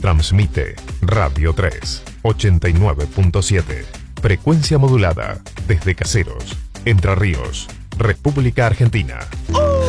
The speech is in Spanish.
Transmite Radio 3, 89.7. Frecuencia modulada desde Caseros, Entre Ríos, República Argentina.